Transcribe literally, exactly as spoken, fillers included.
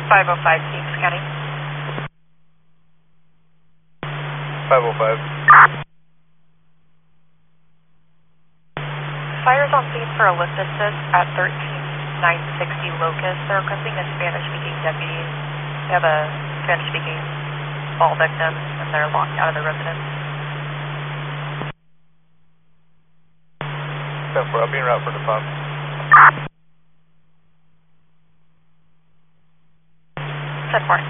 five oh five, Kings County. five oh five. Fire's on scene for a lift assist at thirteen nine sixty Locust. They're requesting a Spanish-speaking deputy. They have a Spanish-speaking fall victim, and they're locked out of the residence. ten four, I'll be en route for the pump. ten four.